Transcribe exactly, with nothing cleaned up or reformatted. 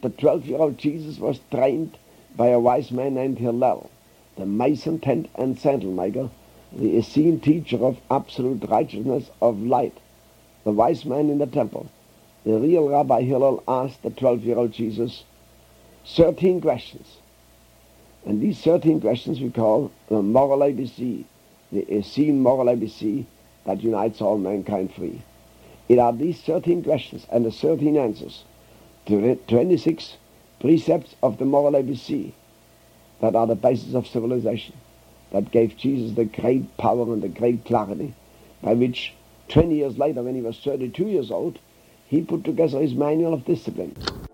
the twelve-year-old Jesus was trained by a wise man named Hillel, the mason, tent, and sandal maker, the Essene teacher of absolute righteousness of light, the wise man in the temple. The real Rabbi Hillel asked the twelve-year-old Jesus thirteen questions. And these thirteen questions we call the moral A B C, the Essene moral A B C that unites all mankind free. It are these thirteen questions and the thirteen answers to the twenty-six precepts of the moral A B C that are the basis of civilization, that gave Jesus the great power and the great clarity by which twenty years later, when he was thirty-two years old, he put together his manual of discipline.